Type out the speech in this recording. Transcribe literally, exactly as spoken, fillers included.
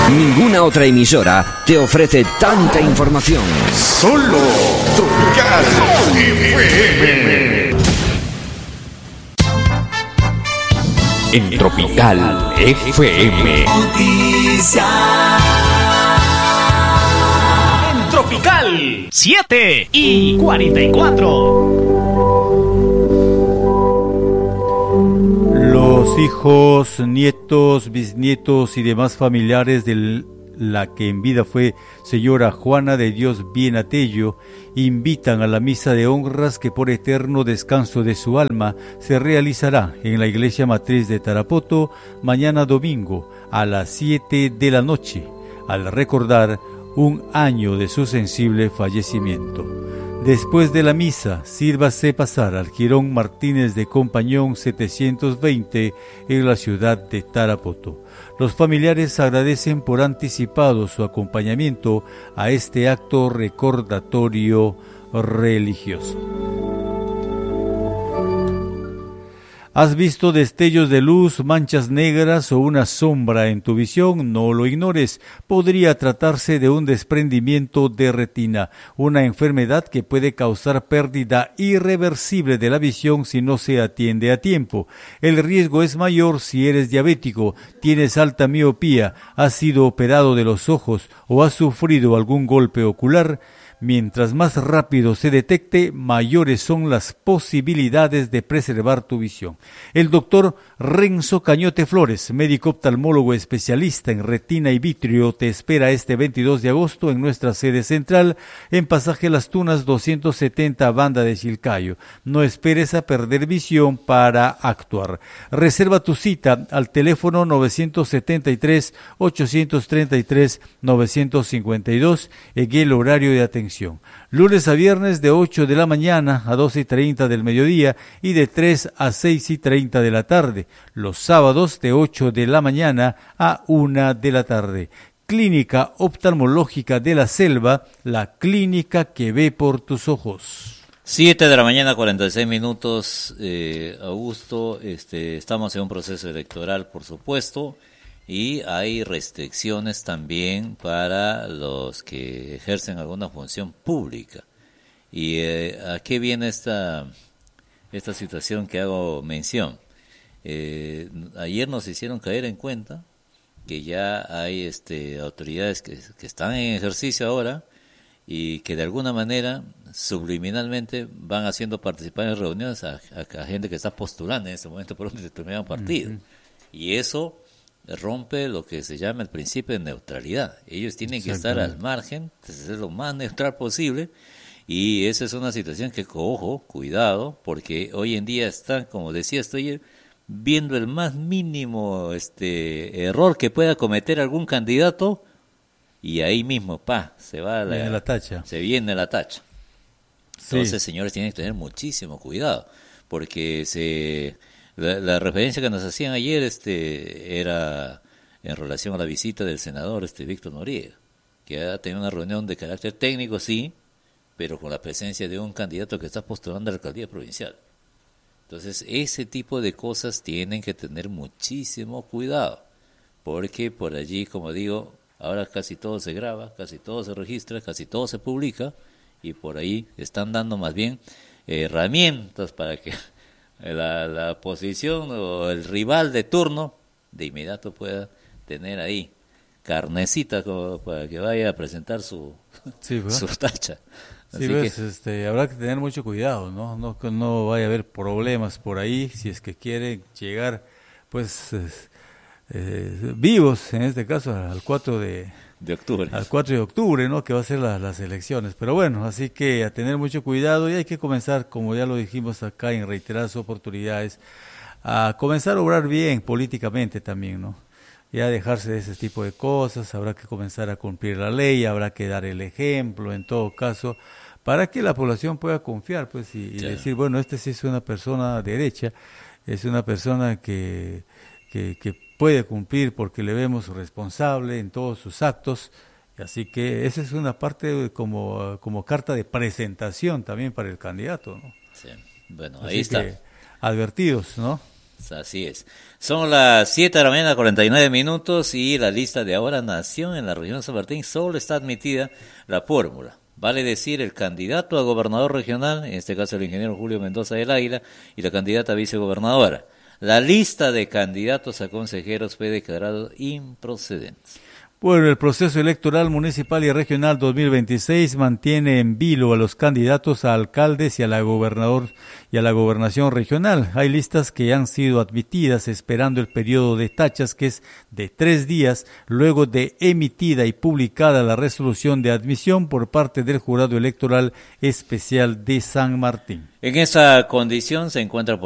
Ninguna otra emisora te ofrece tanta información. Solo Tropical F M. En Tropical F M. En Tropical siete y cuarenta y cuatro. Los hijos, nietos, bisnietos y demás familiares de la que en vida fue señora Juana de Dios Bienatello invitan a la misa de honras que por eterno descanso de su alma se realizará en la iglesia matriz de Tarapoto mañana domingo a las siete de la noche, al recordar un año de su sensible fallecimiento. Después de la misa, sírvase pasar al Jirón Martínez de Compañón setecientos veinte en la ciudad de Tarapoto. Los familiares agradecen por anticipado su acompañamiento a este acto recordatorio religioso. ¿Has visto destellos de luz, manchas negras o una sombra en tu visión? No lo ignores. Podría tratarse de un desprendimiento de retina, una enfermedad que puede causar pérdida irreversible de la visión si no se atiende a tiempo. El riesgo es mayor si eres diabético, tienes alta miopía, has sido operado de los ojos o has sufrido algún golpe ocular. Mientras más rápido se detecte, mayores son las posibilidades de preservar tu visión. El doctor Renzo Cañote Flores, médico oftalmólogo especialista en retina y vitrio, te espera este veintidós de agosto en nuestra sede central, en Pasaje Las Tunas doscientos setenta, Banda de Chilcayo. No esperes a perder visión para actuar. Reserva tu cita al teléfono nueve siete tres, ocho tres tres, nueve cinco dos en el horario de atención. Lunes a viernes de ocho de la mañana a doce y treinta del mediodía y de tres a seis y treinta de la tarde. Los sábados de ocho de la mañana a una de la tarde. Clínica Oftalmológica de la Selva, la clínica que ve por tus ojos. Siete de la mañana, cuarenta y seis minutos, eh, Augusto, este, estamos en un proceso electoral, por supuesto, y hay restricciones también para los que ejercen alguna función pública. ¿Y eh, a qué viene esta, esta situación que hago mención? Eh, ayer nos hicieron caer en cuenta que ya hay este, autoridades que, que están en ejercicio ahora y que de alguna manera subliminalmente van haciendo participar en reuniones a, a, a gente que está postulando en este momento por un determinado partido. Uh-huh. Y eso rompe lo que se llama el principio de neutralidad. Ellos tienen que estar al margen, ser lo más neutral posible, y esa es una situación que, ojo, cuidado, porque hoy en día están, como decía, estoy viendo el más mínimo este error que pueda cometer algún candidato, y ahí mismo, pa, se va la, viene la tacha. Se viene la tacha. Entonces, sí. Señores, tienen que tener muchísimo cuidado, porque se... La, la referencia que nos hacían ayer este era en relación a la visita del senador este Víctor Noriega, que ha tenido una reunión de carácter técnico, sí, pero con la presencia de un candidato que está postulando a la alcaldía provincial. Entonces, ese tipo de cosas tienen que tener muchísimo cuidado, porque por allí, como digo, ahora casi todo se graba, casi todo se registra, casi todo se publica, y por ahí están dando más bien eh, herramientas para que La, la posición o el rival de turno de inmediato pueda tener ahí carnecita como para que vaya a presentar su, sí, su tacha. Así sí, ves, que... este, habrá que tener mucho cuidado, ¿no? No que no vaya a haber problemas por ahí si es que quieren llegar pues eh, vivos, en este caso al cuatro de de octubre. Al cuatro de octubre, ¿no? Que va a ser la, las elecciones. Pero bueno, así que a tener mucho cuidado y hay que comenzar, como ya lo dijimos acá en reiteradas oportunidades, a comenzar a obrar bien políticamente también, ¿no? Ya dejarse de ese tipo de cosas, habrá que comenzar a cumplir la ley, habrá que dar el ejemplo en todo caso, para que la población pueda confiar, pues, y, y decir, bueno, este sí es una persona derecha, es una persona que, que, que puede cumplir porque le vemos responsable en todos sus actos, así que esa es una parte como, como carta de presentación también para el candidato, ¿no? Sí, bueno, así ahí está. Que, advertidos, ¿no? Así es. Son las siete de la mañana, cuarenta y nueve minutos, y la lista de Ahora Nación en la región de San Martín solo está admitida la fórmula. Vale decir, el candidato a gobernador regional, en este caso el ingeniero Julio Mendoza del Águila, y la candidata a vicegobernadora. La lista de candidatos a consejeros fue declarado improcedente. Bueno, el proceso electoral municipal y regional dos mil veintiséis mantiene en vilo a los candidatos a alcaldes y a la gobernador y a la gobernación regional. Hay listas que han sido admitidas esperando el periodo de tachas, que es de tres días, luego de emitida y publicada la resolución de admisión por parte del Jurado Electoral Especial de San Martín. En esa condición se encuentra